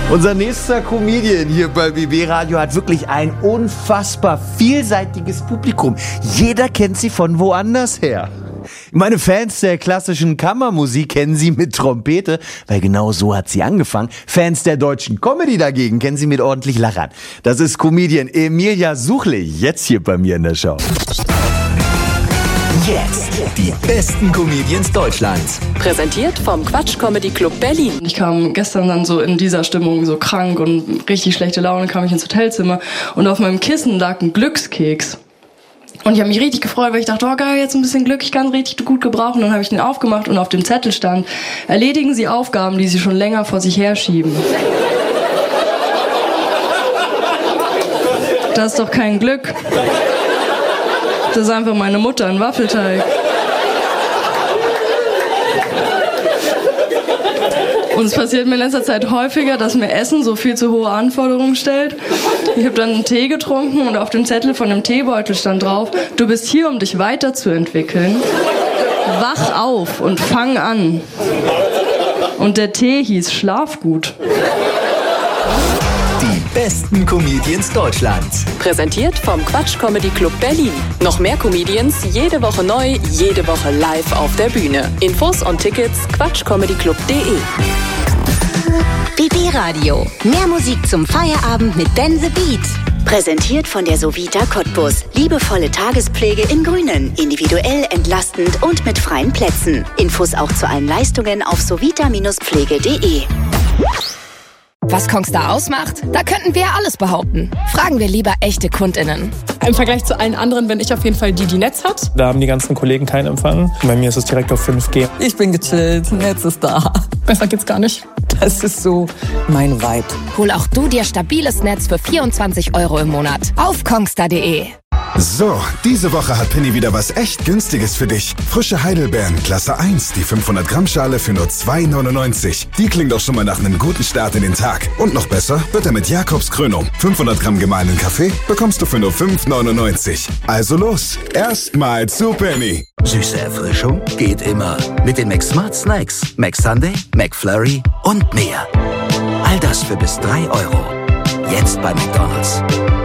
Unser nächster Comedian hier bei BB Radio hat wirklich ein unfassbar vielseitiges Publikum. Jeder kennt sie von woanders her. Meine Fans der klassischen Kammermusik kennen sie mit Trompete, weil genau so hat sie angefangen. Fans der deutschen Comedy dagegen kennen sie mit ordentlich Lachern. Das ist Comedian Emilia Suchle, jetzt hier bei mir in der Show. Jetzt die besten Comedians Deutschlands. Präsentiert vom Quatsch Comedy Club Berlin. Ich kam gestern dann so in dieser Stimmung, so krank und richtig schlechte Laune, kam ich ins Hotelzimmer und auf meinem Kissen lag ein Glückskeks. Und ich habe mich richtig gefreut, weil ich dachte, oh geil, jetzt ein bisschen Glück, ich kann richtig gut gebrauchen. Und dann habe ich den aufgemacht und auf dem Zettel stand: Erledigen Sie Aufgaben, die Sie schon länger vor sich herschieben. Das ist doch kein Glück. Das ist einfach meine Mutter, ein Waffelteig. Und es passiert mir in letzter Zeit häufiger, dass mir Essen so viel zu hohe Anforderungen stellt. Ich habe dann einen Tee getrunken und auf dem Zettel von dem Teebeutel stand drauf: Du bist hier, um dich weiterzuentwickeln. Wach auf und fang an. Und der Tee hieß Schlaf gut. Die besten Comedians Deutschlands. Präsentiert vom Quatsch Comedy Club Berlin. Noch mehr Comedians, jede Woche neu, jede Woche live auf der Bühne. Infos und Tickets quatschcomedyclub.de. BB Radio. Mehr Musik zum Feierabend mit Ben the Beat. Präsentiert von der Sovita Cottbus. Liebevolle Tagespflege im Grünen. Individuell, entlastend und mit freien Plätzen. Infos auch zu allen Leistungen auf sovita-pflege.de. Was Kongstar ausmacht? Da könnten wir alles behaupten. Fragen wir lieber echte KundInnen. Im Vergleich zu allen anderen bin ich auf jeden Fall die Netz hat. Da haben die ganzen Kollegen keinen Empfang. Bei mir ist es direkt auf 5G. Ich bin gechillt, Netz ist da. Besser geht's gar nicht. Das ist so mein Vibe. Hol auch du dir stabiles Netz für 24 € im Monat auf kongstar.de. So, diese Woche hat Penny wieder was echt Günstiges für dich. Frische Heidelbeeren, Klasse 1, die 500 Gramm Schale für nur 2,99. Die klingt doch schon mal nach einem guten Start in den Tag. Und noch besser wird er mit Jakobs Krönung. 500 Gramm gemahlenen Kaffee bekommst du für nur 5,99. Also los, erstmal zu Penny. Süße Erfrischung geht immer. Mit den McSmart Snacks, McSunday, McFlurry und mehr. All das für bis 3 €. Jetzt bei McDonald's.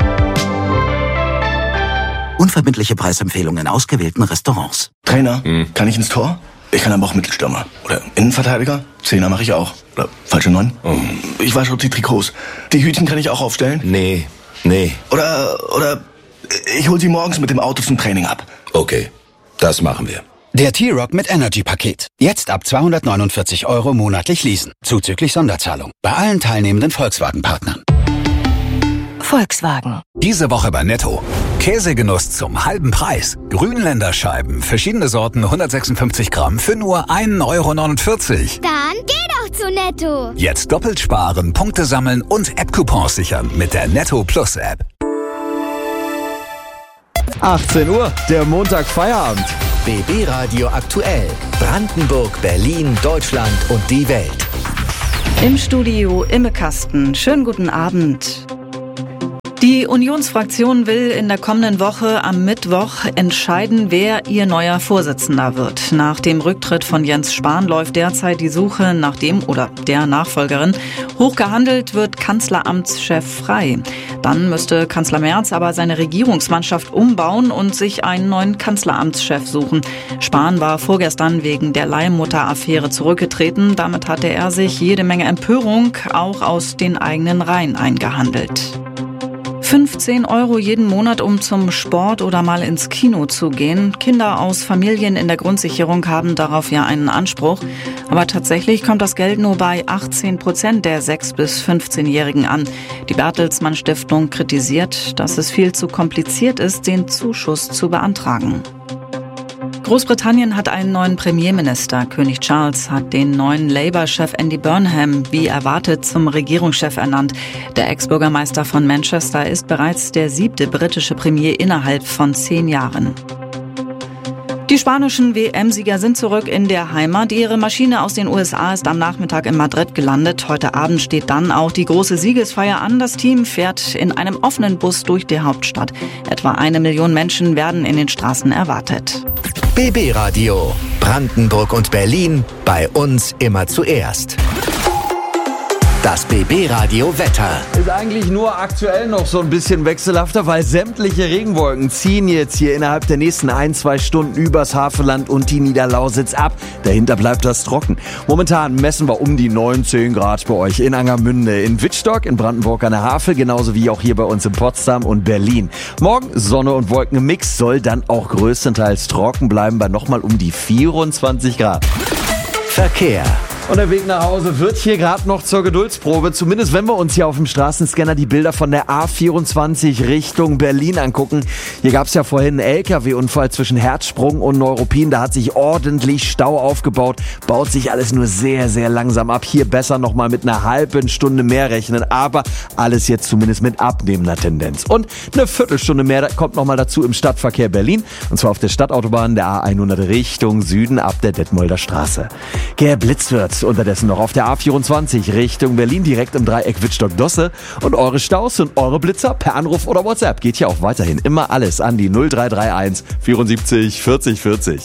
Unverbindliche Preisempfehlungen in ausgewählten Restaurants. Trainer, kann ich ins Tor? Ich kann aber auch Mittelstürmer. Oder Innenverteidiger? Zehner mache ich auch. Oder falsche 9? Ich wasche auch die Trikots. Die Hütchen kann ich auch aufstellen? Nee. Oder ich hol sie morgens mit dem Auto zum Training ab. Okay, das machen wir. Der T-Rock mit Energy-Paket. Jetzt ab 249 € monatlich leasen. Zuzüglich Sonderzahlung. Bei allen teilnehmenden Volkswagen-Partnern. Volkswagen. Diese Woche bei Netto. Käsegenuss zum halben Preis. Grünländerscheiben, verschiedene Sorten, 156 Gramm für nur 1,49 €. Dann geh doch zu Netto. Jetzt doppelt sparen, Punkte sammeln und App-Coupons sichern mit der Netto Plus App. 18 Uhr, der Montag-Feierabend. BB Radio aktuell. Brandenburg, Berlin, Deutschland und die Welt. Im Studio Imme Kasten. Schönen guten Abend. Die Unionsfraktion will in der kommenden Woche am Mittwoch entscheiden, wer ihr neuer Vorsitzender wird. Nach dem Rücktritt von Jens Spahn läuft derzeit die Suche nach dem oder der Nachfolgerin. Hoch gehandelt wird Kanzleramtschef frei. Dann müsste Kanzler Merz aber seine Regierungsmannschaft umbauen und sich einen neuen Kanzleramtschef suchen. Spahn war vorgestern wegen der Leihmutter-Affäre zurückgetreten. Damit hatte er sich jede Menge Empörung auch aus den eigenen Reihen eingehandelt. 15 € jeden Monat, um zum Sport oder mal ins Kino zu gehen. Kinder aus Familien in der Grundsicherung haben darauf ja einen Anspruch. Aber tatsächlich kommt das Geld nur bei 18% der 6- bis 15-Jährigen an. Die Bertelsmann Stiftung kritisiert, dass es viel zu kompliziert ist, den Zuschuss zu beantragen. Großbritannien hat einen neuen Premierminister. König Charles hat den neuen Labour-Chef Andy Burnham wie erwartet zum Regierungschef ernannt. Der Ex-Bürgermeister von Manchester ist bereits der 7. britische Premier innerhalb von 10 Jahren. Die spanischen WM-Sieger sind zurück in der Heimat. Ihre Maschine aus den USA ist am Nachmittag in Madrid gelandet. Heute Abend steht dann auch die große Siegesfeier an. Das Team fährt in einem offenen Bus durch die Hauptstadt. Etwa 1 Million Menschen werden in den Straßen erwartet. BB Radio. Brandenburg und Berlin. Bei uns immer zuerst. Das BB-Radio Wetter. Ist eigentlich nur aktuell noch so ein bisschen wechselhafter, weil sämtliche Regenwolken ziehen jetzt hier innerhalb der nächsten 1-2 Stunden übers Havelland und die Niederlausitz ab. Dahinter bleibt das trocken. Momentan messen wir um die 19 Grad bei euch in Angermünde, in Wittstock, in Brandenburg an der Havel, genauso wie auch hier bei uns in Potsdam und Berlin. Morgen Sonne und Wolken im Mix, soll dann auch größtenteils trocken bleiben bei nochmal um die 24 Grad. Verkehr. Und der Weg nach Hause wird hier gerade noch zur Geduldsprobe. Zumindest wenn wir uns hier auf dem Straßenscanner die Bilder von der A24 Richtung Berlin angucken. Hier gab es ja vorhin einen LKW-Unfall zwischen Herzsprung und Neuruppin. Da hat sich ordentlich Stau aufgebaut. Baut sich alles nur sehr, sehr langsam ab. Hier besser nochmal mit einer halben Stunde mehr rechnen. Aber alles jetzt zumindest mit abnehmender Tendenz. Und eine Viertelstunde mehr kommt nochmal dazu im Stadtverkehr Berlin. Und zwar auf der Stadtautobahn der A100 Richtung Süden ab der Detmolder Straße. Geblitzt wird unterdessen noch auf der A24 Richtung Berlin, direkt im Dreieck Wittstock-Dosse. Und eure Staus und eure Blitzer per Anruf oder WhatsApp geht hier auch weiterhin immer alles an die 0331 74 40 40.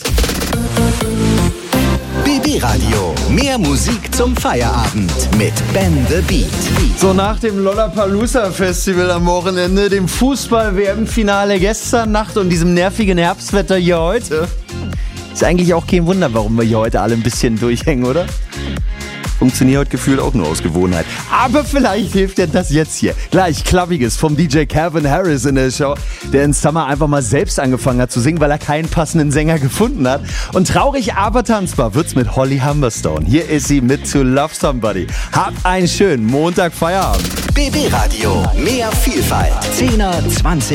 BB Radio. Mehr Musik zum Feierabend mit Ben the Beat. So nach dem Lollapalooza Festival am Wochenende, dem Fußball-WM-Finale gestern Nacht und diesem nervigen Herbstwetter hier heute. Ist eigentlich auch kein Wunder, warum wir hier heute alle ein bisschen durchhängen, oder? Funktioniert heute gefühlt auch nur aus Gewohnheit. Aber vielleicht hilft dir das jetzt hier. Gleich Klappiges vom DJ Calvin Harris in der Show, der in Summer einfach mal selbst angefangen hat zu singen, weil er keinen passenden Sänger gefunden hat. Und traurig, aber tanzbar wird's mit Holly Humberstone. Hier ist sie mit To Love Somebody. Habt einen schönen Montag Feierabend. BB Radio. Mehr Vielfalt. 10er, 20